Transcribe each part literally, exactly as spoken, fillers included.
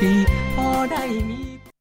ปีพอได้มี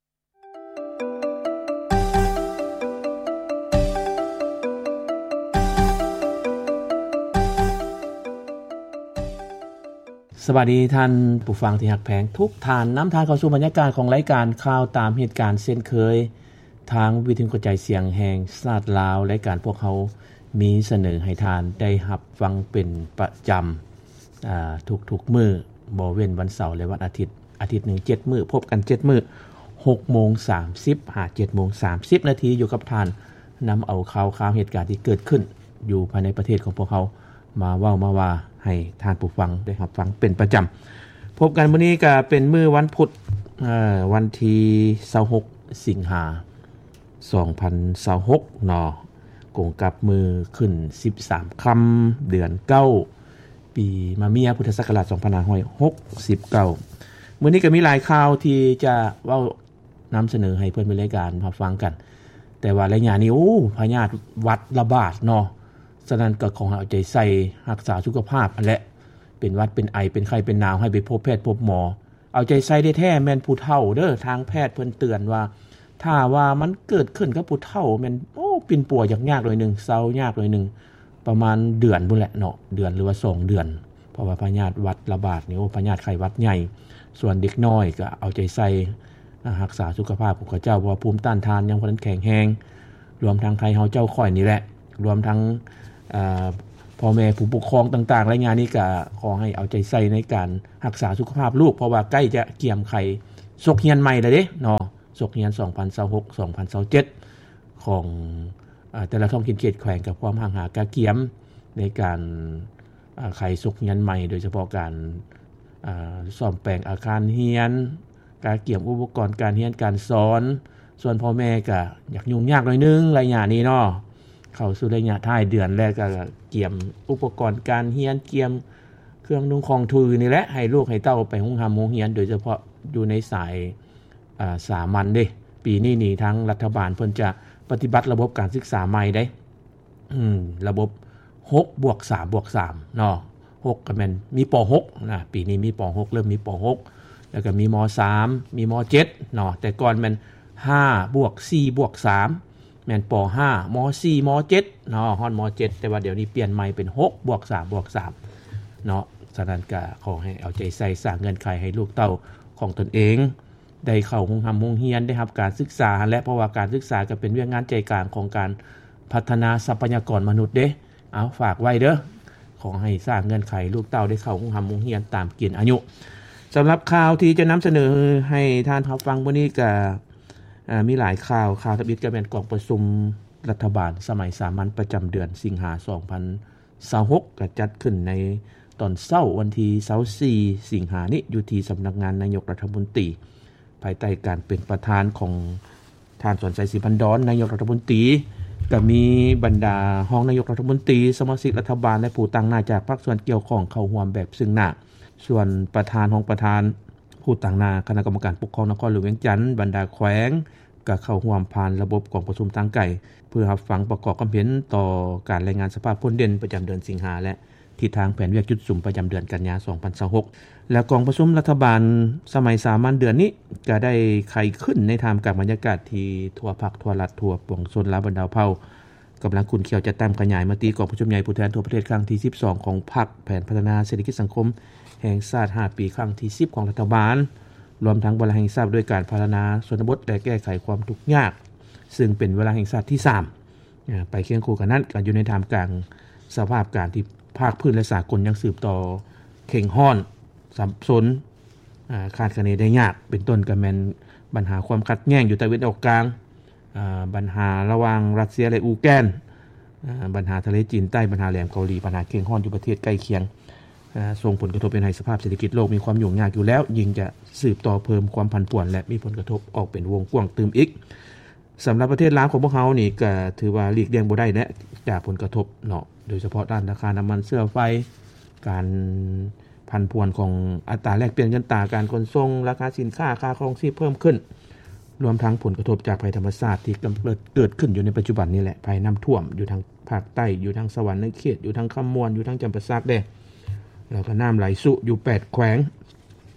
สวัสดีท่านผู้ฟังที่รักแพงทุกท่านนําทางเข้าสู่บรรยากาศของรายการข่าวตามเหตุการณ์เช่นเคยทางวิทยุกระจายเสียงแห่งชาติลาวรายการพวกเขามีเสนอให้ทานได้รับฟังเป็นประจำอ่าทุกๆมื้อบ่เว้นวันเสาร์และวันอาทิตย์อาทิตย์นึงเจ็ดมื้อพบกันเจ็ดมื้อ หกโมงสามสิบ หา เจ็ดโมงสามสิบ นาทีอยู่กับท่านนําเอาข่าวข่าวเหตุการณ์ที่เกิดขึ้นอยู่ภายในประเทศของพวกเขามาเว้ามาว่าให้ท่านผู้ฟังได้รับฟังเป็นประจำพบกันมื้อนี้ก็เป็นมื้อวันพุธเอ่อวันที่ยี่สิบหกสิงหาคมสองพันยี่สิบหกเนาะกงกับมือขึ้นสิบสามค่ำเดือนเก้าปีมะเมียพุทธศักราชสองพันห้าร้อยหกสิบเก้ามื้อนี้ก็มีหลายข่าวที่จะเว้านําเสนอให้เพิ่นเป็นรายการรับฟังกันแต่ว่าระยะนี้โอ้พยาธิหวัดระบาดเนาะฉะนั้นก็ขอให้เอาใจใส่รักษาสุขภาพอันแหละเป็นหวัดเป็นไอเป็นไข้เป็นหนาวให้ไปพบแพทย์พบหมอเอาใจใส่ได้แท้แม่นผู้เฒ่าเด้อทางแพทย์เพิ่นเตือนว่าถ้าว่ามันเกิดขึ้นกับผู้เฒ่าแม่นโอ้ปิ่นป่วยยากๆหน่อยนึงเซายากหน่อยนึงประมาณเดือนพุ่นแหละเนาะเดือนหรือว่าสองเดือนเพราะว่าพยาธิหวัดระบาดนี่โอ้พยาธิไข้หวัดใหญ่ส่วนเด็กน้อยก็เอาใจใส่รักษาสุขภาพของเขาเจ้าเพราะว่าภูมิต้านทานยังบ่ทันแข็งแรงรวมทั้งไทยเฮาเจ้าค่อยนี่แหละรวมทั้งอ่าพ่อแม่ผู้ปกครองต่างๆรายงานนี้ก็ขอให้เอาใจใส่ในการรักษาสุขภาพลูกเพราะว่าใกล้จะเกี่ยมไข่ศกเรียนใหม่แล้วเด้เนาะศกเรียนสองพันยี่สิบหก สองพันยี่สิบเจ็ดของอ่าแต่ละท้องถิ่นเขตแขวงกับความห่างหากะเกี่ยมในการอ่าไข่ศกเรียนใหม่โดยเฉพาะการอ่าซ่อมแปลงอาคารเรียนการเกี่ยมอุปกรณ์การเรียนการสอนส่วนพ่อแม่ก็อยากยุ่งยากหน่อยนึงระยะนี้เนาะเข้าสู่ระยะท้ายเดือนแล้วก็เกี่ยมอุปกรณ์การเรียนเกี่ยมเครื่องนุ่งของถือนี่แหละให้ลูกให้เต้าไปโรงหามโรงเรียนโดยเฉพาะอยู่ในสายอ่าสามัญเด้ปีนี้นี่ทางรัฐบาลเพิ่นจะปฏิบัติระบบการศึกษาใหม่ได้อืมระบบ หกบวกสามบวกสาม เนาะหกก็แม่นมีป หก นะปีนี้มีป หก เริ่มมีป หก แล้วก็มีม สาม มีม เจ็ด เนาะแต่ก่อนแม่นห้าบวกสี่บวกสามแม่นป ห้าม สี่ ม เจ็ด เนาะฮอดม เจ็ดแต่ว่าเดี๋ยวนี้เปลี่ยนใหม่เป็นหกบวกสามบวกสามเนาะฉะนั้นก็ขอให้เอาใจใส่สร้างเงื่อนไขให้ลูกเต้าของตนเองได้เข้าโรงหามโรงเรียนได้รับการศึกษาและเพราะว่าการศึกษาก็เป็นเรื่องงานใจกลางของการพัฒนาทรัพยากรมนุษย์เด้เอาฝากไว้เด้อขอให้สร้างเงื่อนไขลูกเต้าได้เข้าโรงหามโรงเรียนตามเกณฑ์อายุสำหรับข่าวที่จะนําเสนอให้ท่านรับฟังวันนี้ก็อ่ามีหลายข่าวข่าวทบิดก็แม่นกองประชุมรัฐบาลสมัยสามัญประจําเดือนสิงหาคมสองพันยี่สิบหกก็จัดขึ้นในตอนเช้าวันที่ยี่สิบสี่สิงหาคมนี้อยู่ที่สำนักงานนายกรัฐมนตรีภายใต้การเป็นประธานของท่านสนใจศรีพันดรนายกรัฐมนตรีก็มีบรรดาห้องนายกรัฐมนตรีสมาชิกรัฐบาลและผู้ตั้งหน้าจากภาคส่วนเกี่ยวข้องเข้าร่วมแบบซึ่งหน้าส่วนประธานห้องประธานผู้ตั้งหน้าคณะกรรมการปกครองนครหลวงเวียงจันทน์บรรดาแขวงก็เข้าร่วมผ่านระบบกองประชุมทางไกลเพื่อรับฟังประกอบความเห็นต่อการรายงานสภาพผลเด่นประจําเดือนสิงหาและทิศทางแผนเวียกจุดสุ่มประจําเดือนกันยายนสองพันยี่สิบหกและกองประชุมรัฐบาลสมัยสามัญเดือนนี้ก็ได้ไขขึ้นในท่ามกลางบรรยากาศที่ทั่วภาคทั่วรัฐทั่วปวงชนและบรรดาเผ่ากำลังขุนเขียวจะตามขยายมติกองประชุมใหญ่ผู้แทนทั่วประเทศครั้งที่สิบสองของพรรคแผนพัฒนาเศรษฐกิจสังคมแห่งชาติห้าปีครั้งที่สิบของรัฐบาลรวมทั้งวาระแห่งชาติด้วยการพัฒนาชนบทและแก้ไขความทุกข์ยากซึ่งเป็นวาระแห่งชาติที่สามไปเคียงคู่กันนั้นก็อยู่ในท่ามกลางสภาพการที่ภาคพื้นและสากลยังสืบต่อเข่งห้อนสับสนอ่าคาดคะเนได้ยากเป็นต้นก็แม่นปัญหาความขัดแย้งอยู่ตะวันออกกลางอ่าปัญหาระหว่างรัสเซียและอูแกนอ่าปัญหาทะเลจีนใต้ปัญหาแหลมเกาหลีปัญหาเข่งห้อนอยู่ประเทศใกล้เคียงอ่าส่งผลกระทบเป็นให้สภาพเศรษฐกิจโลกมีความยุ่งยากอยู่แล้วยิ่งจะสืบต่อเพิ่มความผันผวนและมีผลกระทบออกเป็นวงกว้างตึมอีกสำหรับประเทศลาวของพวกเฮานี่ก็ถือว่าหลีกเลี่ยงบ่ได้และจากผลกระทบเนาะโดยเฉพาะด้านราคาน้ำมันเสื้อไฟการผันผวนของอัตราแลกเปลี่ยนเงินตราการขนส่งราคาสินค้าค่าครองชีพเพิ่มขึ้นรวมทั้งผลกระทบจากภัยธรรมชาติที่กำเนิดเกิดขึ้นอยู่ในปัจจุบันนี้แหละภัยน้ำท่วมอยู่ทางภาคใต้อยู่ทางสวรรค์ในเขตอยู่ทางคำมวนอยู่ทางจำปาสักแดแล้วก็น้ำไหลสุอยู่แปดแขวง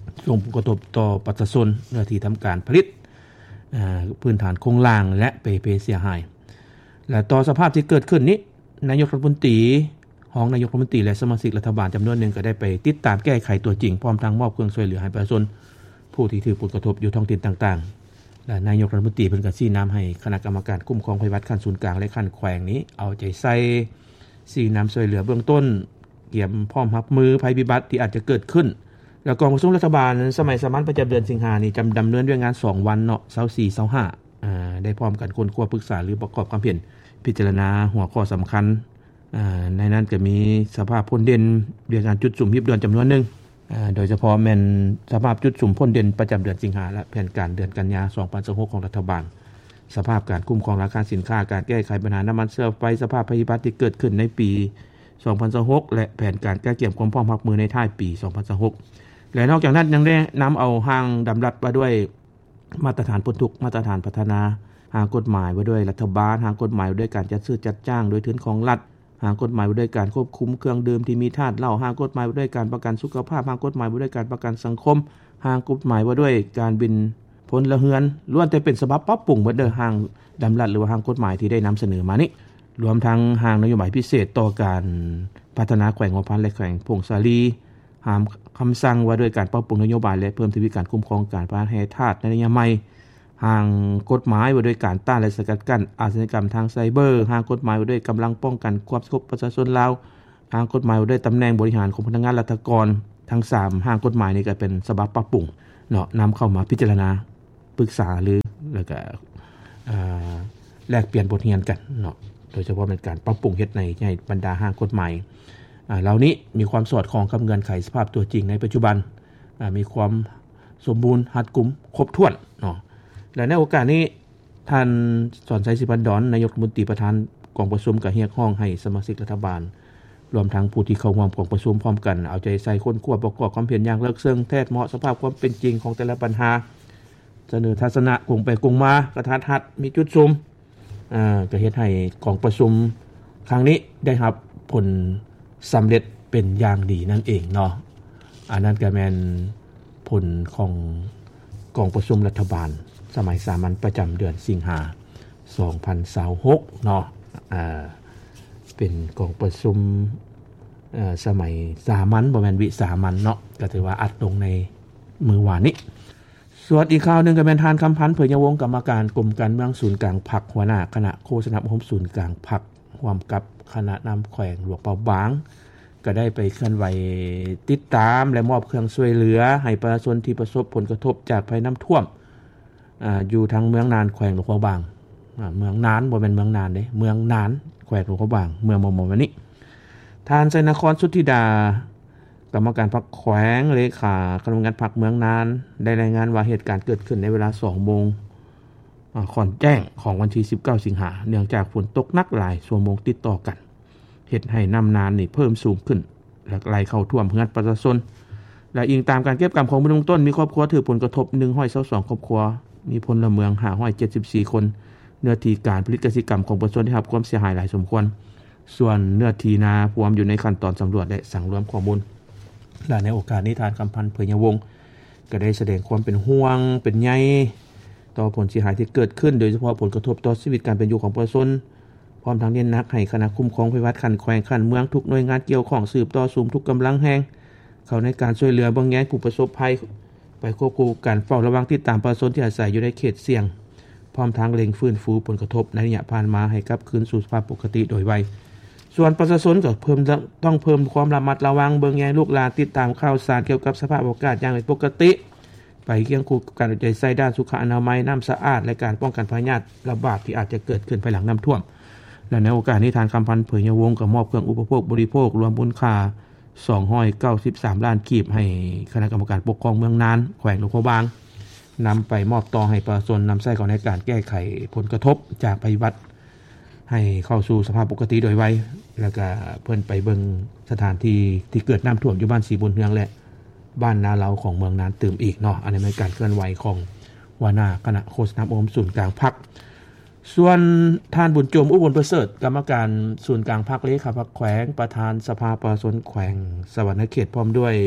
ส่งผลกระทบต่อประชาชนเนื้อที่ทำการผลิตพื้นฐานโครงสร้างและเปเพเสียหายและต่อสภาพที่เกิดขึ้นนี้นายกรัฐมนตรีห้องนายกรัฐมนตรีและสมาชิกรัฐบาลจำนวนหนึ่งก็ได้ไปติดตามแก้ไขตัวจริงพร้อมทั้งมอบเครื่องช่วยเหลือให้ประชาชนผู้ที่ถูกผลกระทบอยู่ท้องถิ่นต่างๆและนายกรัฐมนตรีเพิ่นก็ชี้น้ำให้คณะกรรมการคุ้มครองภัยพิบัติขั้นศูนย์กลางและขั้นแขวงนี้เอาใจใส่ชี้น้ำช่วยเหลือเบื้องต้นเตรียมพร้อมรับมือภัยพิบัติที่อาจจะเกิดขึ้นแล้วกองประชุมรัฐบาลสมัยสามัญประจำเดือนสิงหาคมนี้จำดำเนินด้วยงานสองวันเนาะยี่สิบสี่ ยี่สิบห้าอ่าได้พร้อมกันคนควบปรึกษาหรือประกอบความเห็นพิจารณาหัวข้อสำคัญอ่าในนั้นก็มีสภาพพ้นเด่นเรื่องการจุดสุ่มยิบเดือนจำนวนหนึ่งอ่าโดยเฉพาะแม่นสภาพจุดสุ่มพ้นเด่นประจำเดือนสิงหาและแผนการเดือนกันยายนสองพันยี่สิบหกของรัฐบาลสภาพการคุ้มครองราคาสินค้าการแก้ไขปัญหาน้ำมันเชื้อไฟสภาพภัยพิบัติที่เกิดขึ้นในปีสองพันยี่สิบหกและแผนการแก้เกี่ยมความพร้อมรับมือในท้ายปีสองพันยี่สิบหกและนอกจากนั้นยังได้นำเอาห้างดำรัดมาด้วยมาตรฐานพ้นทุกข์มาตรฐานพัฒนาหางกฎหมายว่าด้วยรัฐบาลหางกฎหมายว่าด้วยการจัดซื้อจัดจ้างโดยทุนของรัฐหางกฎหมายว่าด้วยการควบคุมเครื่องดื่มที่มีธาตุเหล้าหางกฎหมายว่าด้วยการประกันสุขภาพหางกฎหมายว่าด้วยการประกันสังคมหางกฎหมายว่าด้วยการบินพลเรือนล้วนแต่เป็นฉบับปรับปรุงเบิดเด้อหางดำรัดหรือว่าหางกฎหมายที่ได้นำเสนอมานี้รวมทั้งหางนโยบายพิเศษต่อการพัฒนาแขวงหัวพันและแขวงพงศาลีหามคำสั่งว่าด้วยการปรับปรุงนโยบายและเพิ่มทวีการคุ้มครองการพาให้ทาสในระยะใหม่ห่างกฎหมายว่าด้วยการต้านและสกัดกั้นอาชญากรรมทางไซเบอร์ห่างกฎหมายว่าด้วยกำลังป้องกันความสงบประชาชนลาวห่างกฎหมายว่าด้วยตำแหน่งบริหารของพนักงานรัฐกรทั้งสามห่างกฎหมายนี่ก็เป็นฉบับปรับปรุงเนาะนำเข้ามาพิจารณาปรึกษาหรือแล้วก็อ่าแลกเปลี่ยนบทเรียนกันเนาะโดยเฉพาะเป็นการปรับปรุงเฮ็ดในในบรรดาห่างกฎหมายอ่าเหล่านี้มีความสอดคล้องกับเงื่อนไขสภาพตัวจริงในปัจจุบันอ่ามีความสมบูรณ์รัดกุมครบถ้วนเนาะและในโอกาสนี้ท่านสอนชัย สิพันดอนนายกรัฐมนตรีประธานกองประชุมก็เรียกร้องให้สมาชิกรัฐบาลรวมทั้งผู้ที่เข้าร่วมกองประชุมพร้อมกันเอาใจใส่ค้นคว้าประกอบความเพียรอย่างเลิกเชิงแท้เหมาะสภาพความเป็นจริงของแต่ละปัญหาเสนอทัศนะกงไปกงมากระทัดรัดมีจุดซุมอ่าก็เฮ็ดให้กองประชุมครั้งนี้ได้รับผลสำเร็จเป็นอย่างดีนั่นเองเนาะอันนั้นก็แม่นผลของกองประชุมรัฐบาลสมัยสามัญประจำเดือนสิงหาคมสองพันยี่สิบหกเนาะอ่าเป็นกองประชุมเอ่อสมัยสามัญบ่แม่นวิสามัญเนาะก็ถือว่าอัดลงในมื้อวานนี้ส่วนอีกข่าวนึงก็แม่นทานคำพันธ์เผยยวงศ์กรรมการกรมการเมืองศูนย์กลางพรรคหัวหน้าคณะโฆษณาอบรมศูนย์กลางพรรคร่วมกับคณะนำแขวงหลวงเปาบางก็ได้ไปเคลื่อนไหวติดตามและมอบเครื่องช่วยเหลือให้ประชาชนที่ประสบผลกระทบจากภัยน้ำท่วมอ่าอยู่ทางเมืองนานแขวงหลวงเปาบางอ่าเมืองนานบ่แม่นเมืองนานเด้เมืองนานแขวงหลวงเปาบางเมืองมมวันนี้ท่านชัยนครสุทธิดากรรมการพรรคแขวงเลขาคณะกรรมการพรรคเมืองนานได้รายงานว่าเหตุการณ์เกิดขึ้นในเวลา สองโมงอ่าก่อนแจ้งของวันที่สิบเก้าสิงหาคมเนื่องจากฝนตกหนักหลายชั่วโมงติดต่อกันเฮ็ดให้น้ำนานนี่เพิ่มสูงขึ้นและไหลเข้าท่วมเรือนประชาชนและอิงตามการเก็บกำของเบื้องต้นมีครอบครัวถือผลกระทบหนึ่งร้อยยี่สิบสองครอบครัวมีพลเมืองห้าร้อยเจ็ดสิบสี่คนเนื้อที่การผลิตเกษตรกรรมของประชาชนได้รับความเสียหายหลายสมควรส่วนเนื้อที่นาพวมอยู่ในขั้นตอนสำรวจและสังรวมข้อมูลและในโอกาสนี้ทานคำพันธ์เผยยวงศ์ก็ได้แสดงความเป็นห่วงเป็นใยต่อผลเสียหายที่เกิดขึ้นโดยเฉพาะผลกระทบต่อชีวิตการเป็นอยู่ของประชาชนพร้อมทั้งเน้นหนักให้คณะคุ้มครองภัยพิบัติขั้นแขวงขั้นเมืองทุกหน่วยงานเกี่ยวข้องสืบต่อสูมทุกกำลังแห่งเข้าในการช่วยเหลือเบื้องแย้งผู้ประสบภัยไปควบคู่การเฝ้าระวังติดตามประชาชนที่อาศัยอยู่ในเขตเสี่ยงพร้อมทั้งเร่งฟื้นฟูผลกระทบในระยะผ่านมาให้กลับคืนสู่สภาพปกติโดยไวส่วนประชาชนก็เพิ่มต้องเพิ่มความระมัดระวังเบิ่งแยงลูกหลานติดตามข่าวสารเกี่ยวกับสภาพอากาศอย่างเป็นปกติไปเคียงคู่กับการเอาใจใส่ด้านสุขอนามัยน้ำสะอาดและการป้องกันพยาธิระบาดที่อาจจะเกิดขึ้นภายหลังน้ำท่วมและในโอกาสนี้ทานคำพันธ์เผยยวงศ์ก็มอบเครื่องอุปโภคบริโภครวมมูลค่าสองร้อยเก้าสิบสามล้านกีบให้คณะกรรมการปกครองเมืองนานแขวงหลวงเปาบางนำไปมอบต่อให้ประชาชนนำใช้ก่อนในการแก้ไขผลกระทบจากภัยพิบัติให้เข้าสู่สภาพปกติโดยไวแล้วก็เพิ่นไปเบิ่งสถานที่ที่เกิดน้ำท่วมอยู่บ้านสีบุญเฮืองและบ้านนาเลาของเมืองนั้นตื่มอีกเนาะอันนี้เป็นการเคลื่อนไหวของหัวหน้าคณะโฆษณาอบรมศูนย์กลางพรรคส่วนท่านบุญจมอุบลประเสริฐกรรมการศูนย์กลางพรรคเลขาพรรคแขวงประธานสภาประชาชนแขวงสวรรณเขตพร้อมด้วย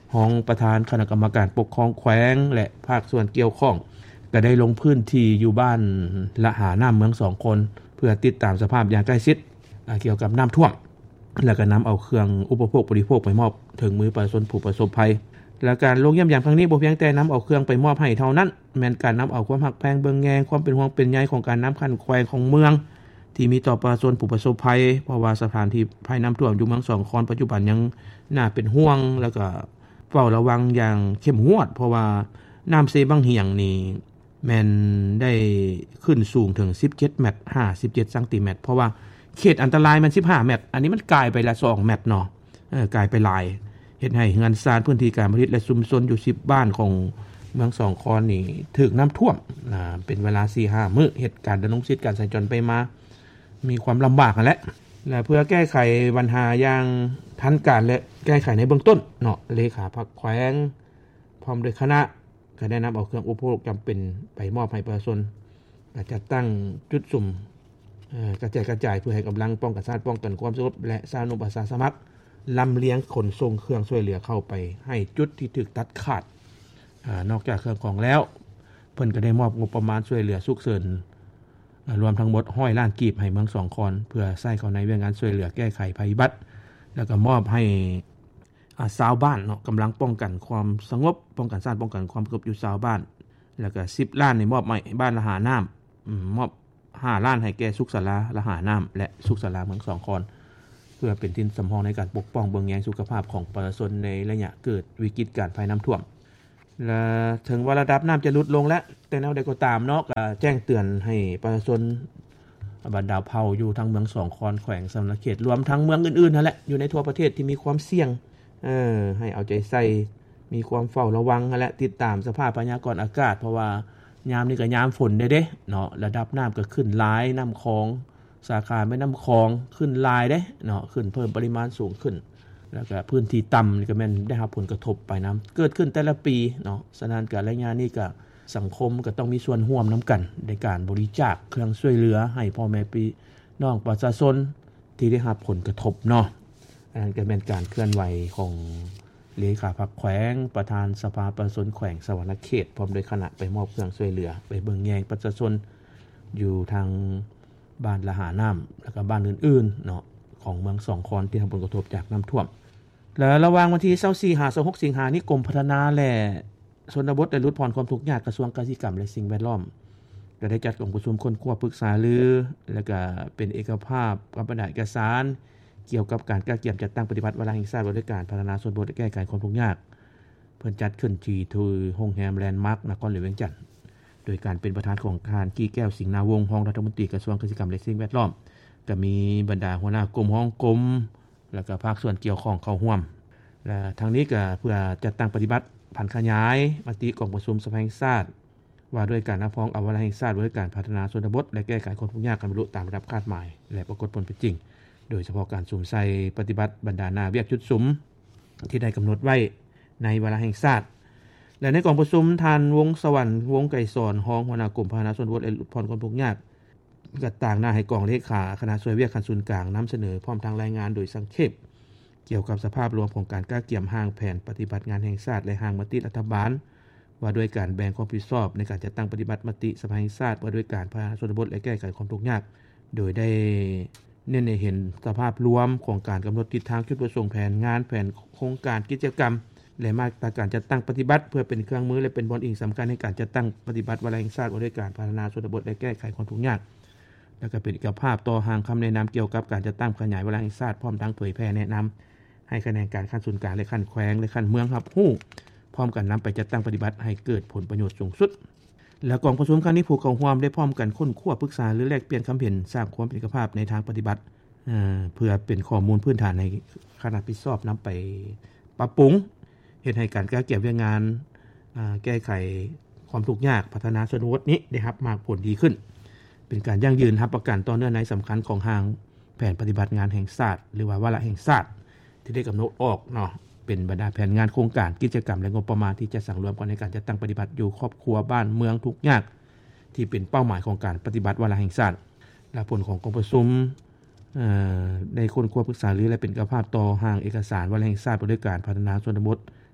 รองประธานคณะกรรมการปกครองแขวงและภาคส่วนเกี่ยวข้องก็ได้ลงพื้นที่อยู่บ้านละหาน้ำเมืองสองคนเพื่อติดตามสภาพอย่างใกล้ชิดเกี่ยวกับน้ำท่วมแล้วก็นําเอาเครื่องอุปโภคบริโภคไปมอบถึงมือประชาชนผู้ประสบภัยและการลงเยี่ยมยามครั้งนี้บ่เพียงแต่นําเอาเครื่องไปมอบให้เท่านั้นแม้นการนําเอาความรักแพงเบิ่งแยงความเป็นห่วงเป็นใยของการน้ำคั่นแขวงของเมืองที่มีต่อประชาชนผู้ประสบภัยเพราะว่าสถานที่ภัยน้ำท่วมอยู่เมืองสองคอนปัจจุบันยังน่าเป็นห่วงแล้วก็เฝ้าระวังอย่างเข้มงวดเพราะว่าน้ำเซบังเหียงนี่แม่นได้ขึ้นสูงถึงสิบเจ็ดเมตรห้าสิบเจ็ดเซนติเมตรเพราะว่าเขตอันตรายมันสิบห้าเมตรอันนี้มันกลายไปละสองเมตรเนาะเออกลายไปหลายเฮ็ดให้เฮือนซานพื้นที่การผลิตและชุมชนอยู่สิบบ้านของเมืองสองคอนนี่ถูกน้ำท่วมนะเป็นเวลา สี่ห้า มื้อเหตุการณ์ดำรงชีวิตการสัญจรไปมามีความลำบากนั่นแหละและเพื่อแก้ไขปัญหาอย่างทันการและแก้ไขในเบื้องต้นเนาะเลขาพรรคแขวงพร้อมด้วยคณะก็ได้นําเอาเครื่องอุปโภคจําเป็นไปมอบให้ประชาชนก็จัดตั้งจุดสุ่มเอ่อกระจายกระจายเพื่อให้กําลังป้องกันชาติป้องกันความสงบและสาธารณประชาสมัครลำเลียงขนส่งเครื่องช่วยเหลือเข้าไปให้จุดที่ถูกตัดขาดอ่านอกจากเครื่องของแล้วเพิ่นก็ได้มอบงบประมาณช่วยเหลือฉุกเฉินรวมทั้งหมดหนึ่งร้อยล้านกีบให้เมืองสองคอนเพื่อใช้เข้าในเรื่องงานช่วยเหลือแก้ไขภัยพิบัติแล้วก็มอบให้อ่าชาวบ้านเนาะกําลังป้องกันความสงบป้องกันชาติป้องกันความสงบอยู่ชาวบ้านแล้วก็สิบล้านนี่มอบให้บ้านละหาน้ำอืมมอบห้าล้านให้แก่สุขศาลาละหาน้ำและสุขศาลาเมืองสองคอนเพื่อเป็นที่สำรองในการปกป้องเบิ่งแยงสุขภาพของประชาชนในระยะเกิดวิกฤตการภัยน้ำท่วมและถึงว่าระดับน้ำจะลดลงแล้วแต่แนวใดก็ตามเนาะก็แจ้งเตือนให้ประชาชนบรรดาเผ่าอยู่ทางเมืองสองคอนแขวงสำนักเขตรวมทั้งเมืองอื่นๆนั่นแหละอยู่ในทั่วประเทศที่มีความเสี่ยงเออให้เอาใจใส่มีความเฝ้าระวังและติดตามสภาพพยากรณ์อากาศเพราะว่ายามนี้ก็ยามฝนเด้เด้เนาะระดับน้ำก็ขึ้นหลายน้ำคลองสาขาแม่น้ำคลองขึ้นหลายเด้เนาะขึ้นเพิ่มปริมาณสูงขึ้นแล้วก็พื้นที่ต่ำนี่ก็แม่นได้รับผลกระทบไปน้ำเกิดขึ้นแต่ละปีเนาะฉะนั้นการรายงานนี้ก็สังคมก็ต้องมีส่วนร่วมนํากันในการบริจาคเครื่องช่วยเหลือให้พ่อแม่พี่น้องประชาชนที่ได้รับผลกระทบเนาะอันนั้นก็เป็นการเคลื่อนไหวของเลขาพรรคแขวงประธานสภาประชาชนแขวงสวรรณเขตพร้อมด้วยคณะไปมอบเครื่องช่วยเหลือไปเบิ่งแยงประชาชนอยู่ทางบ้านละหาน้ำแล้วก็บ้านอื่นๆเนาะของเมืองสองคอนที่รับผลกระทบจากน้ำท่วมและระหว่างวันที่ยี่สิบสี่ ถึงยี่สิบหกสิงหาคมนี้กรมพัฒนาและชนบทได้ลดผ่อนความทุกข์ยากกระทรวงกสิกรรมและสิ่งแวดล้อมก็ได้จัดองค์ประชุมคนควบปรึกษารือแล้วก็เป็นเอกภาพกับบรรดาเอกสารเกี่ยวกับการกระเกียมจัดตั้งปฏิบัติวาระแห่งชาติว่าด้วยการพัฒนาชนบทและแก้ไขความทุกข์ยากเพิ่นจัดขึ้นที่ที่โรงแรมแลนด์มาร์คนครหลวงเวียงจันทน์โดยการเป็นประธานของการกี้แก้วสิงห์นาวงศ์รองรัฐมนตรีกระทรวงกสิกรรมและสิ่งแวดล้อมก็มีบรรดาหัวหน้ากรมห้องกรมแล้วก็ภาคส่วนเกี่ยวข้องเข้าร่วมและทางนี้ก็เพื่อจัดตั้งปฏิบัติผันขยายมติกองประชุมสภาแห่งชาติว่าด้วยการรับรองเอาวาระแห่งชาติด้วยการพัฒนาชนบทและแก้ไขความทุกข์ยากกันบรรลุตามระดับคาดหมายและปรากฏผลเป็นจริงโดยเฉพาะการสุมใส่ปฏิบัติบรรดาหน้าเวียกจุดสุมที่ได้กําหนดไว้ในวาระแห่งชาติและในกองประชุมท่านวงสวรรค์วงไก่สอนรองหัวหน้ากรมพัฒนาชนบทและลดผ่อนความทุกข์ยากก็ต่างหน้าให้กองเลขาคณะช่วยเวียกขั้นศูนย์กลางนําเสนอพร้อมทางรายงานโดยสังเขปเกี่ยวกับสภาพรวมของการก้าเกี่ยมห่างแผนปฏิบัติงานแห่งชาติและห่างมติรัฐบาลว่าด้วยการแบ่งความรับผิดชอบในการจัดตั้งปฏิบัติมติสภาแห่งชาติว่าด้วยการพัฒนาชนบทและแก้ไขความทุกข์ยากโดยได้เน้นให้เห็นสภาพรวมของการกําหนดทิศทางจุดประสงค์แผนงานแผนโครงการกิจกรรมและมาตรการจัดตั้งปฏิบัติเพื่อเป็นเครื่องมือและเป็นบอนอิงสําคัญในการจัดตั้งปฏิบัติวาระแห่งชาติว่าด้วยการพัฒนาชนบทและแก้ไขความทุกข์ยากและก็เป็นเอกภาพต่อห่างคําแนะนําเกี่ยวกับการจัดตั้งขยายวาระแห่งชาติพร้อมทั้งเผยแพร่แนะนําให้คะแนนการขั้นศูนย์กลางและขั้นแขวงและขั้นเมืองรับรู้พร้อมกันนําไปจัดตั้งปฏิบัติให้เกิดผลประโยชน์สูงสุดและกองประชุมครั้งนี้ผู้เข้าร่วมได้พร้อมกันค้นคว้าปรึกษาหรือแลกเปลี่ยนคําเห็นสร้างความเป็นเอกภาพในทางปฏิบัติเอ่อเพื่อเป็นข้อมูลพื้นฐานในคณะผิดชอบนําไปปรับปรุงเฮ็ดให้การแก้เกี่ยวกับงานอ่าแก้ไขความทุกข์ยากพัฒนาชนบทนี้ได้รับมากผลดีขึ้นเป็นการยั่งยืนรับประกันต่อเนื่องในสําคัญของทางแผนปฏิบัติงานแห่งชาติหรือว่าวาระแห่งชาติที่ได้กําหนดออกเนาะเป็นบรรดาแผนงานโครงการกิจกรรมและงบประมาณที่จะสั่งรวมกันในการจัดตั้งปฏิบัติอยู่ครอบครัวบ้านเมืองทุกยากที่เป็นเป้าหมายของการปฏิบัติวาระแห่งชาติและผลของกองประชุมเอ่อได้ค้นคว้าปรึกษาหรือและเป็นกภาพต่อห่างเอกสารวาระแห่งชาติด้วยการพัฒนาชนบท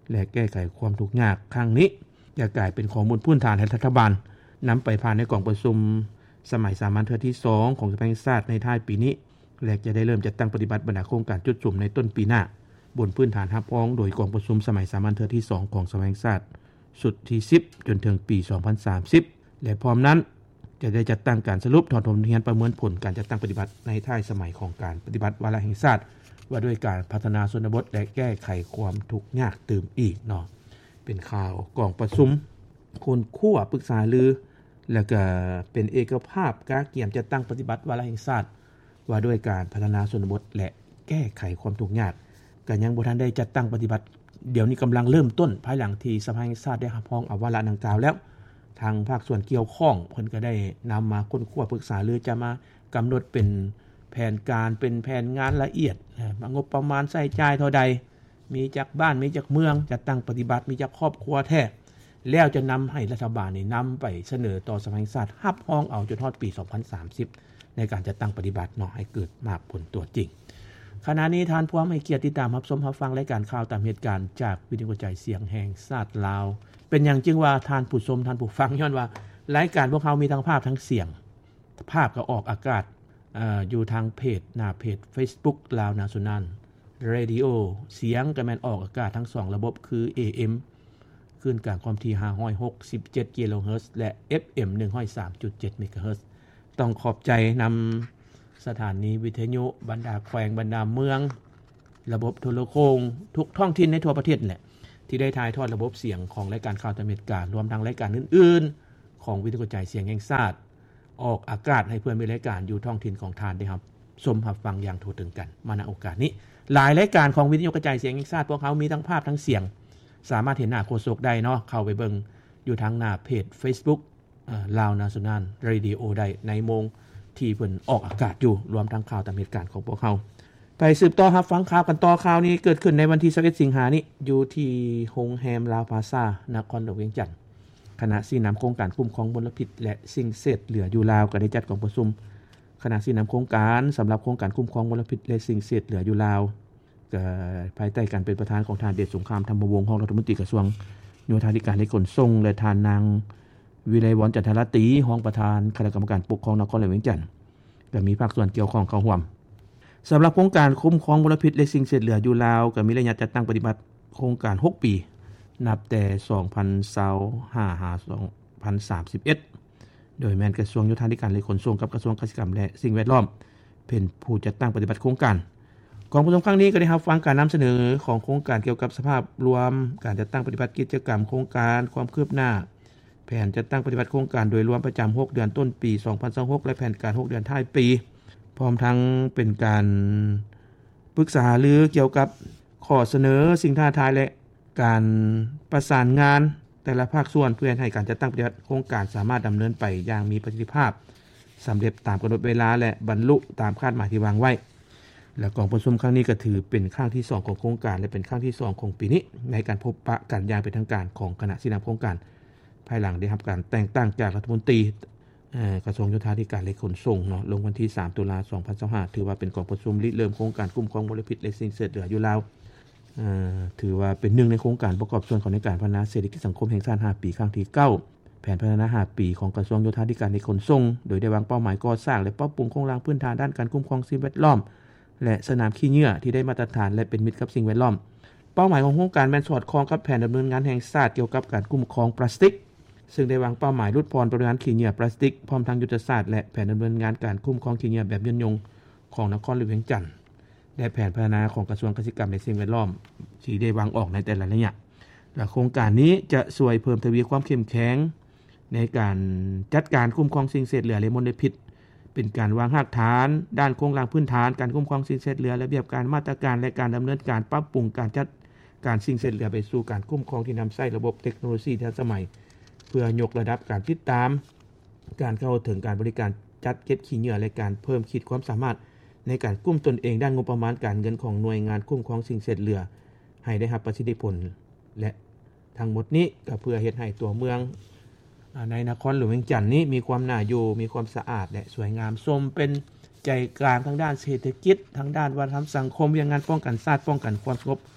และแก้ไขความทุกข์ยากครั้งนี้จะกลายเป็นข้อมูลพื้นฐานให้รัฐบาลนำไปผ่านในกองประชุมสมัยสามัญเทื่อที่สองของสภาแห่งชาติในท้ายปีนี้และจะได้เริ่มจัดตั้งปฏิบัติบรรดาโครงการจุดสุ่มในต้นปีหน้าบนพื้นฐานรับรองโดยกองประชุมสมัยสามัญเทื่อที่สองของสภาแห่งชาติสุดที่สิบจนถึงปีสองพันสามสิบและพร้อมนั้นจะได้จัดตั้งการสรุปถอดถอนบทเรียนประเมินผลการจัดตั้งปฏิบัติในท้ายสมัยของการปฏิบัติวาระแห่งชาติว่าด้วยการพัฒนาชนบทและแก้ไขความทุกข์ยากเติมอีกเนาะเป็นข่าวกองประชุมคนคั่วปรึกษาลือแล้วก็เป็นเอกภาพกาเกี่ยมจัดตั้งปฏิบัติวาระแห่งชาติว่าด้วยการพัฒนาชนบทและแก้ไขความทุกข์ยากก็ยังบ่ทันได้จัดตั้งปฏิบัติเดี๋ยวนี้กำลังเริ่มต้นภายหลังที่สภาแห่งชาติได้รับรองเอาวาระดังกล่าวแล้วทางภาคส่วนเกี่ยวข้องเพิ่นก็ได้นำมาค้นคว้าปรึกษาหรือจะมากำหนดเป็นแผนการเป็นแผนงานละเอียดงบประมาณใช้จ่ายเท่าใดมีจากบ้านมีจากเมืองจัดตั้งปฏิบัติมีจากครอบครัวแท้แล้วจะนำให้รัฐบาลนี่นำไปเสนอต่อสภาแห่งชาติรับรองเอาจนฮอดปีสองพันสามสิบในการจัดตั้งปฏิบัติเนาะให้เกิดมากผลตัวจริงขณะนี้ท่านผู้ให้เกียรติติดตามรับชมรับฟังรายการข่าวตามเหตุการณ์จากวิทยุกระจายเสียงแห่งชาติลาวเป็นอย่างจึงว่าท่านผู้ชมท่านผู้ฟังย้อนว่ารายการพวกเขามีทั้งภาพทั้งเสียงภาพก็ออกอากาศเอ่ออยู่ทางเพจหน้าเพจ Facebook ลาวนาชั่นแนล Radio เสียงก็แม่นออกอากาศทั้งสองระบบคือ เอ เอ็ม คลื่นกลางความถี่ห้าร้อยหกสิบเจ็ดกิโลเฮิรตซ์และ เอฟ เอ็ม หนึ่งร้อยสามจุดเจ็ด เมกะเฮิรตซ์ต้องขอบใจนำสถานีวิทยุบรรดาแขวงบรรดาเมืองระบบโทรโคงทุกท้องถิ่นในทั่วประเทศแหละที่ได้ถ่ายทอดระบบเสียงของรายการข่าวตามเหตุการณ์รวมทั้งรายการอื่นๆของวิทยุกระจายเสียงแห่งชาติออกอากาศให้เพื่อนมีรายการอยู่ท้องถิ่นของทานได้ครับชมรับฟังอย่างทั่วถึงกันมาณโอกาสนี้หลายรายการของวิทยุกระจายเสียงแห่งชาติพวกเขามีทั้งภาพทั้งเสียงสามารถเห็นหน้าโฆษกได้เนาะเข้าไปเบิ่งอยู่ทางหน้าเพจ Facebook เอ่อ Lao National Radio ได้ในโมงที่เพิ่นออกอากาศอยู่รวมทั้งข่าวตามเหตุการณ์ของพวกเขาไปสืบต่อรับฟังข่าวกันต่อข่าวนี้เกิดขึ้นในวันที่ยี่สิบเอ็ดสิงหาคมนี้อยู่ที่โรงแรมลาวพลาซ่านครหลวงเวียงจันทน์คณะสีน้ำโครงการคุ้มครองมลพิษและสิ่งเศษเหลืออยู่ลาวก็ได้จัดการประชุมคณะสีน้ำโครงการสำหรับโครงการคุ้มครองมลพิษและสิ่งเศษเหลืออยู่ลาวก็ภายใต้การเป็นประธานของทานเดชสงครามธรรมวงศ์รองรัฐมนตรีกระทรวงโยธาธิการและขนส่งและทานนางวิไลวรณ์จันทรตรีรองประธานคณะกรรมการปกครองนครหลวงเวียงจันทน์ก็มีภาคส่วนเกี่ยวข้องเข้าร่วมสำหรับโครงการคุ้มครองมลพิษและสิ่งเศษเหลืออยู่ลาวก็มีระยะจัดตั้งปฏิบัติโครงการหกปีนับแต่สองพันยี่สิบห้า สองพันสามสิบเอ็ดโดยแม่นกระทรวงโยธาธิการและขนส่งกับกระทรวงเกษตรกรรมและสิ่งแวดล้อมเป็นผู้จัดตั้งปฏิบัติโครงการกองประชุมครั้งนี้ก็ได้รับฟังการนำเสนอของโครงการเกี่ยวกับสภาพรวมการจัดตั้งปฏิบัติกิจกรรมโครงการความคืบหน้าแผนจัดตั้งปฏิบัติโครงการโดยรวมประจำหกเดือนต้นปีสองพันยี่สิบหกและแผนการหกเดือนท้ายปีพร้อมทั้งเป็นการปรึกษาหรือเกี่ยวกับข้อเสนอสิ่งท้าทายและการประสานงานแต่ละภาคส่วนเพื่อให้การจัดตั้งปฏิบัติโครงการสามารถดำเนินไปอย่างมีประสิทธิภาพสำเร็จตามกำหนดเวลาและบรรลุตามคาดหมายที่วางไว้และกองประชุมครั้งนี้ก็ถือเป็นครั้งที่สองของโครงการและเป็นครั้งที่สองของปีนี้ในการพบปะกันอย่างเป็นทางการของคณะสีน้ำโครงการภายหลังได้รับการแต่งตั้งจากรัฐมนตรีกระทรวงโยธาธิการและขนส่งเนาะลงวันที่สามตุลาคมสองพันยี่สิบห้าถือว่าเป็นกองประชุมริเริ่มโครงการคุ้มครองมลพิษและสิ่งเศษเหลืออยู่ลาวเอ่อถือว่าเป็นหนึ่งในโครงการประกอบส่วนของในการพัฒนาเศรษฐกิจสังคมแห่งชาติห้าปีครั้งที่เก้าแผนพัฒนาห้าปีของกระทรวงโยธาธิการและขนส่งโดยได้วางเป้าหมายก่อสร้างและปรับปรุงโครงสร้างพื้นฐานด้านการคุ้มครองสิ่งแวดล้อมและสนามขี้เหงื่อที่ได้มาตรฐานและเป็นมิตรกับสิ่งแวดล้อมเป้าหมายของโครงการแม่นสอดคล้องกับแผนดำเนินงานแห่งชาติเกี่ยวกับการคุ้มครองพลาสติกซึ่งได้วางเป้าหมายลดพรปริมาณขี้เหงื่อพลาสติกพร้อมทั้งยุทธศาสตร์และแผนดำเนินงานการคุ้มครองขี้เหงื่อแบบยืนยงของนครหลวงเวียงจันทน์และแผนพัฒนาของกระทรวงเกษตรกรรมและสิ่งแวดล้อมที่ได้วางออกในแต่ละระยะและโครงการนี้จะช่วยเพิ่มทวีความเข้มแข็งในการจัดการคุ้มครองสิ่งเศษเหลือและมลพิษเป็นการวางรากฐานด้านโครงสร้างพื้นฐานการคุ้มครองสิ่งเศษเหลือระเบียบการมาตรการและการดำเนินการปรับปรุงการจัดการสิ่งเศษเหลือไปสู่การคุ้มครองที่นำใช้ระบบเทคโนโลยีทันสมัยเพื่อยกระดับการติดตามการเข้าถึงการบริการจัดเก็บขี้เหงื่อและการเพิ่มขีดความสามารถในการกุ้มตนเองด้านงบประมาณการเงินของหน่วยงานคุ้มครองสิ่งเศษเหลือให้ได้รับประสิทธิผลและทั้งหมดนี้ก็เพื่อเฮ็ดให้ตัวเมืองในนครหลวงเวียงจันทน์นี้มีความน่าอยู่มีความสะอาดและสวยงามสมเป็นใจกลางทางด้านเศรษฐกิจทางด้านวัฒนธรรมสังคมอย่างงานป้องกันชาติป้องกันความสงบข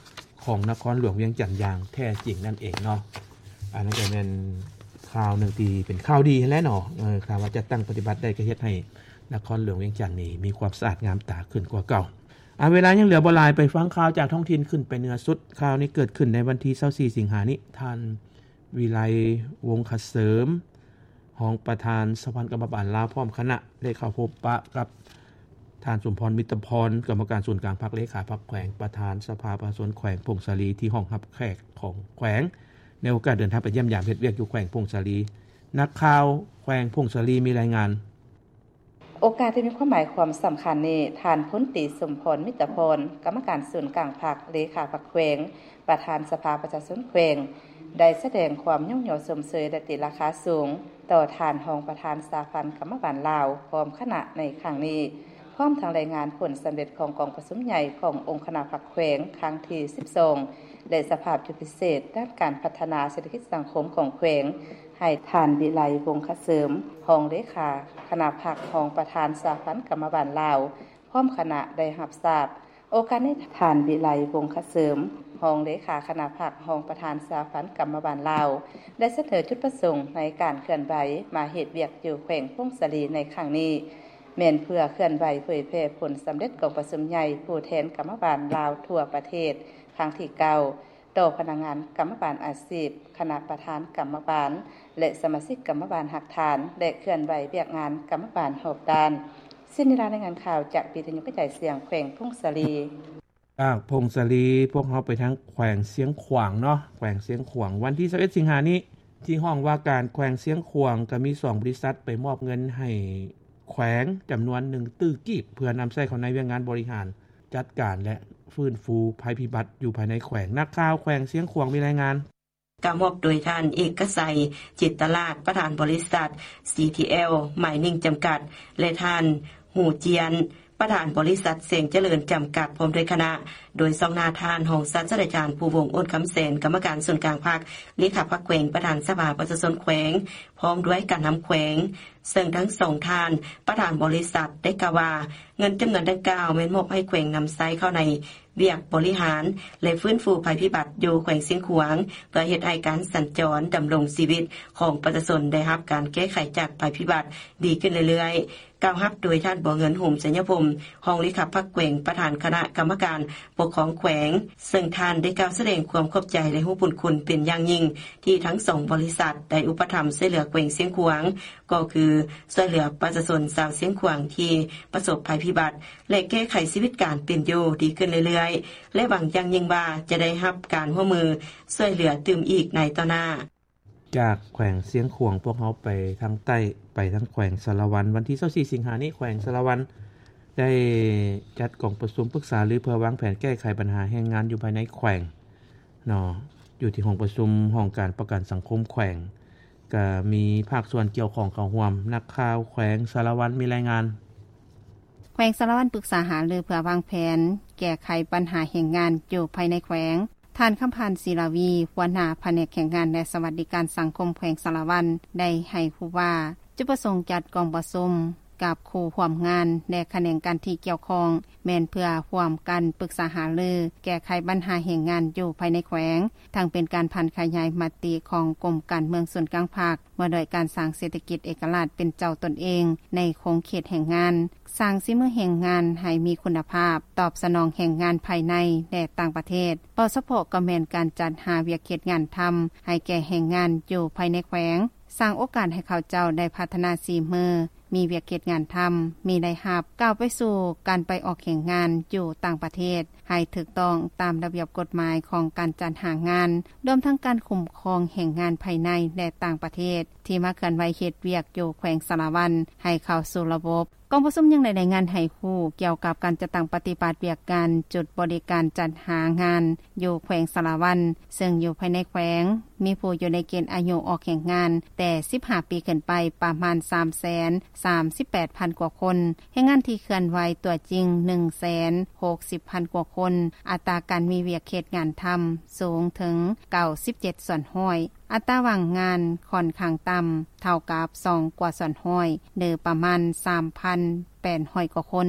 ของนครหลวงเวียงจันทน์อย่างแท้จริงนั่นเองเนาะอันนั้นก็เป็นข่าวหนึ่งที่เป็นข่าวดีแล้วเนาะเออข่าวว่าจะตั้งปฏิบัติได้ก็เฮ็ดให้นครหลวงเวียงจันทน์นี่มีความสะอาดงามตาขึ้นกว่าเก่าอ่ะเวลายังเหลือบ่หลายไปฟังข่าวจากท้องถิ่นขึ้นไปเหนือสุดข่าวนี้เกิดขึ้นในวันที่ยี่สิบสี่สิงหาคมนี้ท่านวิไลวงศ์คเสริมรองประธานสภากรรมการลาวพร้อมคณะได้เข้าพบปะกับท่านสมพรมิตรพรกรรมการส่วนกลางพรรคเลขาพรรคแขวงประธานสภาประชาชนแขวงพงศาลีที่ห้องรับแขกของแขวงในโอกาสเดินทางไปเยี่ยมยามเฮ็ดเวียกอยู่แขวงพงศาลีนักข่าวแขวงพงศาลีมีรายงานโอกาสที่มีความหมายความสำคัญนี้ท่านพลตรีสมพรมิตรพรกรรมการส่วนกลางพรรคเลขาพรรคแขวงประธานสภาประชาชนแขวงได้แสดงความย่อมเยาสมเสยและติราคาสูงต่อท่านรองประธานสาพันธ์กรรมการลาวพร้อมคณะในครั้งนี้พร้อมทั้งรายงานผลสำเร็จของกองประชุมใหญ่ขององค์คณะพรรคแขวงครั้งที่สิบสองและสภาพจุดพิเศษด้านการพัฒนาเศรษฐกิจสังคมของแขวงให้ท่านวิไลวงศ์คเสริมรองเลขาคณะพรรครองประธานสาพันธ์กรรมการลาวพร้อมคณะได้รับทราบโอกาสนี้ท่านวิไลวงศ์คเสริมรองเลขาคณะพรรครองประธานสาพันธ์กรรมการลาวได้เสนอจุดประสงค์ในการเคลื่อนไหวมาเฮ็ดเวียกอยู่แขวงพงศาลีในครั้งนี้แม่นเพื่อเคลื่อนไหวเผยแพร่ผลสำเร็จของประชุมใหญ่ผู้แทนกรรมการลาวทั่วประเทศครั้งที่เก้าต่อพนักงานกรรมการอาชีพคณะประธานกรรมการและสมาชิกกรรมการหักฐานและเคลื่อนไหวเวียกงานกรรมการหอบด้านสิ้นนิรายงานข่าวจากวิทยุกระจายเสียงแขวงพงศาลีจากพงศาลีพวกเขาไปทั้งแขวงเสียงขวางเนาะแขวงเสียงขวางวันที่ยี่สิบเอ็ดสิงหาคมนี้ที่ห้องว่าการแขวงเสียงขวางก็มีสองบริษัทไปมอบเงินให้แขวงจำนวนหนึ่งตื้อกีบเพื่อนำใช้เข้าในเวียงงานบริหารจัดการและฟื้นฟูภัยพิบัติอยู่ภายในแขวงนักข่าวแขวงเสียงขวางมีรายงานกามอบโดยท่านเอกชัยจิตตลาดประธานบริษัท ซี ที แอล หมายนิ่งจำกัดและท่านหูเจียนประธานบริษัทเสียงเจริญจำกัดพร้อมด้วยคณะโดยทรงนาทานรองศาสตราจารย์ภูวงศ์อ้นคำเสนกรรมการส่วนกลางพรรคเลขาพรรคแขวงประธานสภาประชาชนแขวงพร้อมด้วยการนำแขวงซึ่งทั้งสองท่านประธานบริษัทได้กล่าวว่าเงินจำนวนดังกล่าวแม่นมอบให้แขวงนำใช้เข้าในเวียกบริหารและฟื้นฟูภัยพิบัติอยู่แขวงเสียงขวางเพื่อเฮ็ดให้การสัญจรดำรงชีวิตของประชาชนได้รับการแก้ไขจากภัยพิบัติดีขึ้นเรื่อยๆกล่าวรับโดยท่านบ่อเงินห่มสัญญพรมรองเลขาพรรคแขวงประธานคณะกรรมการปกครองแขวงซึ่งท่านได้กล่าวแสดงความขอบใจและรู้บุญคุณเป็นอย่างยิ่งที่ทั้งสองบริษัทได้อุปถัมภ์ช่วยเหลือแขวงเสียงขวางก็คือช่วยเหลือประชาชนชาวเสียงขวางที่ประสบภัยพิบัติและแก้ไขชีวิตการเป็นอยู่ดีขึ้นเรื่อยๆและหวังอย่างยิ่งว่าจะได้รับการร่วมมือช่วยเหลือตื่มอีกในต่อหน้าจากแขวงเสียงขวางพวกเขาไปทางใต้ไปทางแขวงสารวันวันที่ยี่สิบสี่สิงหาคมนี้แขวงสารวันได้จัดกองประชุมปรึกษาหรือเพื่อวางแผนแก้ไขปัญหาแรงงานอยู่ภายในแขวงเนาะอยู่ที่ห้องประชุมห้องการประกันสังคมแขวงก็มีภาคส่วนเกี่ยวข้องเข้าร่วมนักข่าวแขวงสารวันมีรายงานแขวงสารวันปรึกษาหารือเพื่อวางแผนแก้ไขปัญหาแรงงานอยู่ภายในแขวงท่านคำพันธ์ศิลาวีหัวหน้าแผนกแรงงานและสวัสดิการสังคมแขวงสารวันได้ให้ผู้ว่าจุดประสงค์จัดกองประชุมกับครูร่วมงานและแขนงการที่เกี่ยวข้องแม่นเพื่อร่วมกันปรึกษาหารือแก้ไขปัญหาแรงงานอยู่ภายในแขวงทั้งเป็นการพันขยายมติของกรมการเมืองส่วนกลางภาคว่าโดยการสร้างเศรษฐกิจเอกราชเป็นเจ้าตนเองในโครงเขตแห่งงานสร้างสิมือแห่งงานให้มีคุณภาพตอบสนองแห่งงานภายในและต่างประเทศปสพก็แม่นการจัดหาเวียกเขตงานทำให้แก่แห่งงานอยู่ภายในแขวงสร้างโอกาสให้เขาเจ้าได้พัฒนาสีมือมีเวียกเขตงานทำมีได้รับก้าวไปสู่การไปออกแข่งงานอยู่ต่างประเทศให้ถูกต้องตามระเบียบกฎหมายของการจัดหางานรวมทั้งการคุ้มครองแห่งงานภายในและต่างประเทศที่มาเคลื่อนไหวเฮ็ดเวียกอยู่แขวงสารวันให้เข้าสู่ระบบกองประชุมยังได้รายงานให้ฮู้เกี่ยวกับการจัดตั้งปฏิบัติเวียกการจุดบริการจัดหางานอยู่แขวงสารวันซึ่งอยู่ภายในแขวงมีผู้อยู่ในเกณฑ์อายุออกแข่งงานแต่สิบห้าปีขึ้นไปประมาณ สามแสนสามสิบแปดพัน กว่าคนแห่งงานที่เคลื่อนไหวตัวจริง หนึ่งแสนหกสิบพัน กว่าคนอัตราการมีเวียกเขตงานทำสูงถึงเก้าสิบเจ็ดส่วนห้อยอัตราว่างงานค่อนข้างต่ำเท่ากับสองกว่าส่วนห้อยหรือประมาณ สามพันแปดร้อย กว่าคน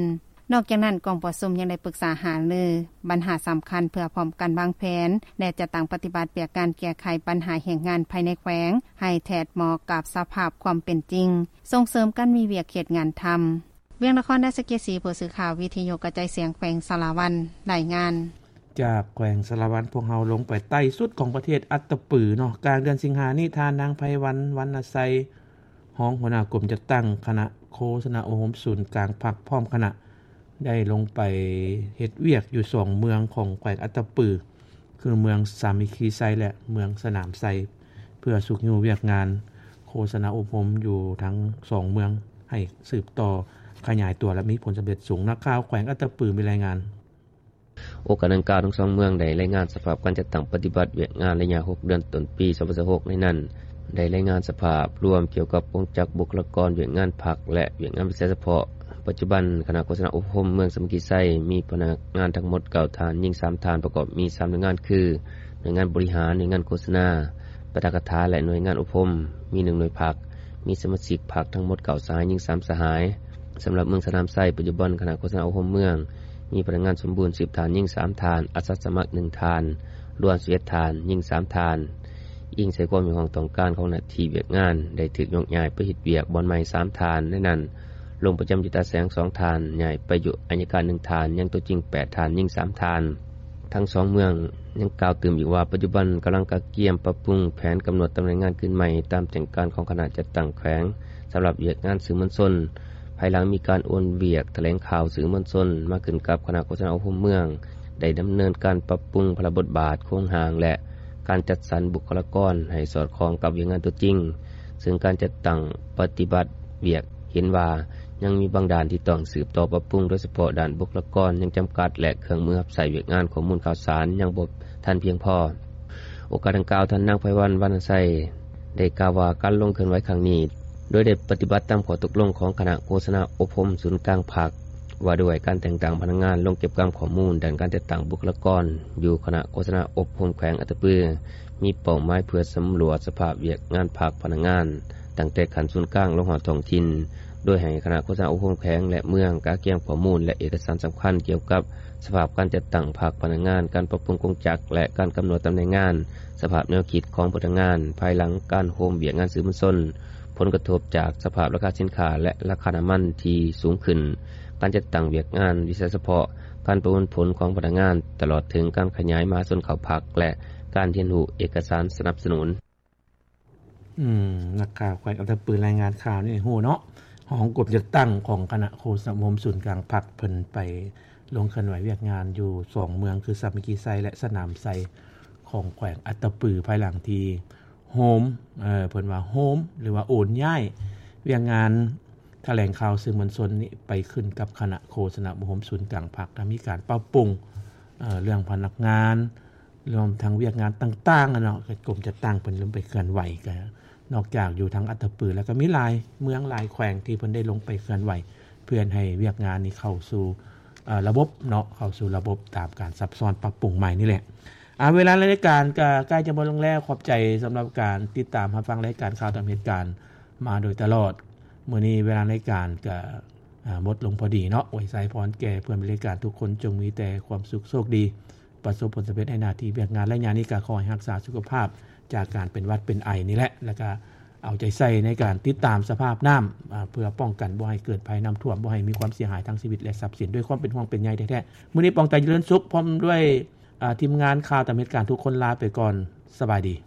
นอกจากนั้นกองปสมยังได้ปรึกษาหารือปัญหาสำคัญเพื่อพร้อมกันวางแผนและจะตั้งปฏิบัติเพื่อการแก้ไขปัญหาแห่งงานภายในแขวงให้แทดเหมาะกับสภาพความเป็นจริงส่งเสริมการมีเวียกเขตงานทำเวียงนครได้สเกียรติศรีผู้สื่อข่าววิทยุกระจายเสียงแขวงสารวันรายงานจากแขวงสารวันพวกเฮาลงไปใต้สุดของประเทศอัตตปือเนาะกลางเดือนสิงหานี้ทานนางไพวันวรรณไสห้องหัวหน้ากรมจัดตั้งคณะโฆษณาโอโหมศูนย์กลางภาคพร้อมคณะได้ลงไปเฮ็ดเวียกอยู่สองเมืองของแขวงอัตตปือคือเมืองสามิคีไซและเมืองสนามไซเพื่อสุขอยู่เวียกงานโฆษณาอบรมอยู่ทั้งสองเมืองให้สืบต่อขยายตัวและมีผลสำเร็จสูงนักข่าวแขวงอัตตปือมีรายงานโอกาสดังกล่าวทั้งสองเมืองได้รายงานสภาพการจัดตั้งปฏิบัติเวียกงานระยะหกเดือนต้นปีสองพันยี่สิบหกในนั้นได้รายงานสภาพรวมเกี่ยวกับวงจักรบุคลากรเวียกงานผักและเวียกงานพิเศษเฉพาะปัจจุบันคณะโฆษณาอบรมเมืองสามัคคีไซมีพนักงานทั้งหมดเก้าฐานยิ่งสามฐานประกอบมีสามหน่วยงานคือหน่วยงานบริหารหน่วยงานโฆษณาปฐกถาและหน่วยงานอบรมมีหนึ่งหน่วยผักมีสมาชิกผักทั้งหมดเก้าสหายยิ่งสามสหายสำหรับเมืองสนามไซปัจจุบันคณะโฆษณาอบรมเมืองมีพนักงานสมบูรณ์สิบฐานยิ่งสามฐานอาสาสมัครหนึ่งฐานรวมสิบเอ็ดฐานยิ่งสามฐานอิงใส่ความมีความต้องการของหน้าที่เวียกงานได้ถูกยกย้ายไปเฮ็ดเวียกบอนใหม่สามฐานในนั้นลงประจำอยู่ตาแสงสองฐานย้ายไปอยู่อัยการหนึ่งฐานยังตัวจริงแปดฐานยิ่งสามฐานทั้งสองเมืองยังกล่าวตื่มอีกว่าปัจจุบันกำลังกะเกียมปรับปรุงแผนกำหนดตำแหน่งงานขึ้นใหม่ตามแผนการของคณะจัดตั้งแขวงสำหรับเวียกงานสื่อมวลชนภายหลังมีการโอนเวียกแถลงข่าวสื่อมวลชนมาขึ้นกับคณะโฆษณาอบรมเมืองได้ดำเนินการปรับปรุงพระบทบาทโครงหางและการจัดสรรบุคลากรให้สอดคล้องกับเวียกงานตัวจริงซึ่งการจัดตั้งปฏิบัติเวียกเห็นว่ายังมีบางด้านที่ต้องสืบต่อปรับปรุงโดยเฉพาะด้านบุคลากรยังจำกัดและเครื่องมือรับใช้เวียกงานข้อมูลข่าวสารยังบ่ทันเพียงพอโอกาสดังกล่าวท่านนางไพวันวรรณไสได้กล่าวว่าการลงเคลื่อนไหวครั้งนี้โดยได้ปฏิบัติตามข้อตกลงของคณะโฆษณาอบรมศูนย์กลางภาคว่าด้วยการแต่งตั้งพนักงานลงเก็บกรรมข้อมูลด้านการจัดตั้งบุคลากรอยู่คณะโฆษณาอบรมแขวงอัตตปือมีเป้าหมายเพื่อสำรวจสภาพเวียกงานภาคพนักงานตั้งแต่ขั้นศูนย์กลางลงหอท้องถิ่นโดยให้คณะโฆษณาอบรมแขวงและเมืองกาเกียงข้อมูลและเอกสารสำคัญเกี่ยวกับสภาพการจัดตั้งภาคพนักงานการปรับปรุงกงจักรและการกำหนดตำแหน่งงานสภาพแนวคิดของพนักงานภายหลังการโฮมเวียกงานสื่อมวลชนผลกระทบจากสภาพราคาสินค้าและราคาน้ำมันที่สูงขึ้นการจัดตั้งเวียกงานวิเศษเฉพาะการประมวลผลของพนักงานตลอดถึงการขยายมาส่วนเขาพักและการเรียนรู้เอกสารสนับสนุนอืมนักข่าวแขวงอัตตปือรายงานข่าวนี่ฮู้เนาะของกรมจัดตั้งของคณะโฆษณาอบรมศูนย์กลางภาคเพิ่นไปลงเคลื่อนไหวเวียกงานอยู่สองเมืองคือสามัคคีไซและสนามไซของแขวงอัตตปือภายหลังที่โฮมเอ่อเพิ่นว่าโฮมหรือว่าโอนย้ายเวียกงานแถลงข่าวสื่อมวลชนนี่ไปขึ้นกับคณะโฆษณาอบรมศูนย์กลางภาคถ้ามีการปรับปรุงเอ่อเรื่องพนักงานรวมทั้งเวียกงานต่างๆอ่ะเนาะกรมจัดตั้งเพิ่นลงไปเคลื่อนไหวก็นอกจากอยู่ทั้งอัตตปือแล้วก็มีหลายเมืองหลายแขวงที่เพิ่นได้ลงไปเคลื่อนไหวเพื่อให้เวียกงานนี้เข้าสู่เอ่อระบบเนาะเข้าสู่ระบบตามการซับซ้อนปรับปรุงใหม่นี่แหละอ่าเวลารายการก็ใกล้จะหมดลงแล้วขอบใจสำหรับการติดตามรับฟังรายการข่าวตามเหตุการณ์มาโดยตลอดมื้อนี้เวลารายการก็อ่าหมดลงพอดีเนาะอวยไสพรแก่เพื่อนบริการทุกคนจงมีแต่ความสุขโชคดีประสบผลสำเร็จในหน้าที่เวียกงานและงานนี้ก็ขอให้รักษาสุขภาพจากการเป็นหวัดเป็นไอนี่แหละแล้วก็เอาใจใส่ในการติดตามสภาพน้ำอ่าเพื่อป้องกันบ่ให้เกิดภัยน้ำท่วมบ่ให้มีความเสียหายทางชีวิตและทรัพย์สินด้วยความเป็นห่วงเป็นใยแท้ๆมื้อนี้ปองใจเจริญสุขพร้อมด้วยอ่าทีมงานข่าวตามเหตุการณ์ทุกคนลาไปก่อนสบายดี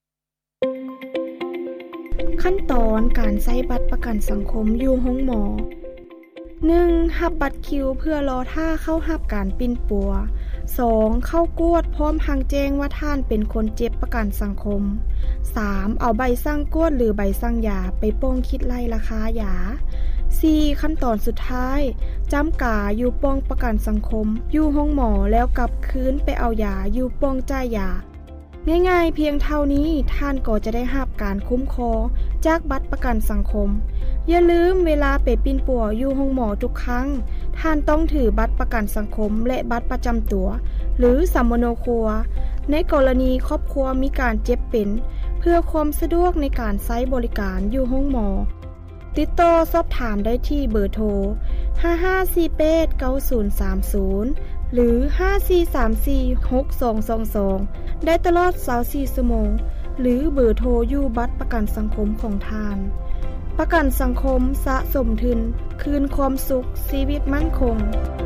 ขั้นตอนการใช้บัตรประกันสังคมอยู่ห้องหมอ หนึ่ง. รับบัตรคิวเพื่อรอท่าเข้ารับการปิ้นปัว สอง. เข้ากวดพร้อมหังแจ้งว่าท่านเป็นคนเจ็บประกันสังคม สาม. เอาใบสั่งกวดหรือใบสั่งยาไปโป้งคิดไล่ราคายา สี่. ขั้นตอนสุดท้ายจำกาอยู่ป้องประกันสังคมอยู่ห้องหมอแล้วกลับคืนไปเอายาอยู่ป้องจ่ายยาง่ายๆเพียงเท่านี้ท่านก็จะได้รับการคุ้มครองจากบัตรประกันสังคมอย่าลืมเวลาไปปิ้นปัวอยู่ห้องหมอทุกครั้งท่านต้องถือบัตรประกันสังคมและบัตรประจำตัวหรือสมโนครัวในกรณีครอบครัวมีการเจ็บเป็นเพื่อความสะดวกในการใช้บริการอยู่ห้องหมอติดต่อสอบถามได้ที่เบอร์โทรห้า ห้า สี่ แปด เก้า ศูนย์ สาม ศูนย์หรือห้า สี่ สาม สี่ หก สอง สอง สองได้ตลอดยี่สิบสี่ชั่วโมงหรือเบอร์โทรอยู่บัตรประกันสังคมของทานประกันสังคมสะสมทุนคืนความสุขชีวิตมั่นคง